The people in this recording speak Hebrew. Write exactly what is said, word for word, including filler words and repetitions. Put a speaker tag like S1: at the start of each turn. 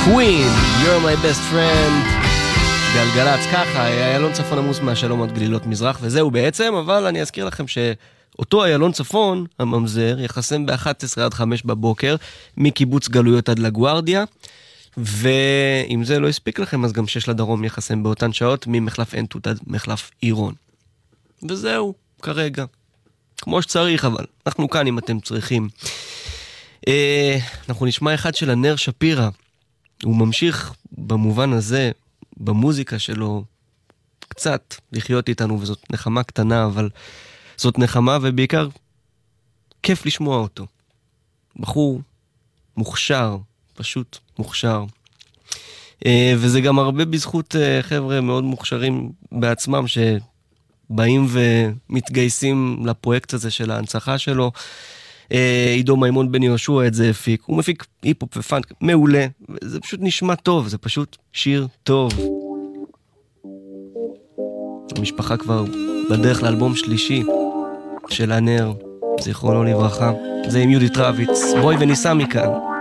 S1: קווין, You're my best friend, גלגלץ ככה, איילון צפון עמוס מהשלום עד גלילות מזרח, וזהו בעצם, אבל אני אזכיר לכם שאותו איילון צפון, הממזר, יחסם ב-אחת עשרה עד חמש בבוקר, מקיבוץ גלויות עד לגוארדיה, ואם זה לא הספיק לכם, אז גם שש לדרום יחסם באותן שעות, ממחלף עין-תות עד מחלף עירון. וזהו, כרגע. כמו שצריך, אבל אנחנו כאן אם אתם צריכים. אה, אנחנו נשמע אחד של הנר שפירה. הוא ממשיך במובן הזה, במוזיקה שלו, קצת לחיות איתנו, וזאת נחמה קטנה, אבל זאת נחמה, ובעיקר כיף לשמוע אותו. בחור מוכשר, פשוט מוכשר. אה, וזה גם הרבה בזכות אה, חבר'ה מאוד מוכשרים בעצמם, שבאים ומתגייסים לפרויקט הזה של ההנצחה שלו. עידו מימון בן יהושע את זה הפיק, הוא מפיק היפ-הופ ופאנק מעולה, זה פשוט נשמע טוב, זה פשוט שיר טוב. המשפחה כבר בדרך לאלבום שלישי של הנר, זיכרונו לברכה, זה עם יהודית רביץ, בואי וניסע מכאן.